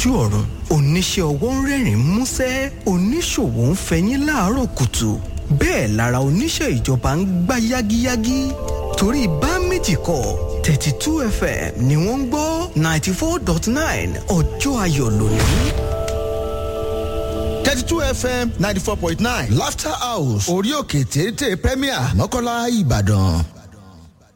lójú ọ̀run oníṣẹ́ ọwọ́ ń rẹ́rìn músẹ́ oníṣòwò ń fẹyín láàárọ̀ kùtù bẹ́ẹ̀ lára oníṣẹ́ ìjọba ń gbá yágíyágí torí bá méjì kọ́ 32 FM ni wọ́n ń gbọ́ 94.9 ọjọ́ ayọ̀ lónìí. 32 FM 94.9 Laughter House orí òkè téńté Premier Mọ́kọ́lá Ìbàdàn.